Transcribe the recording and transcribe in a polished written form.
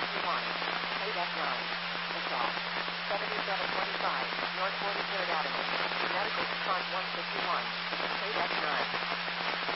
151. Payback 9. Assault. 7725. North 43rd Avenue. Medical response 151. Payback 9.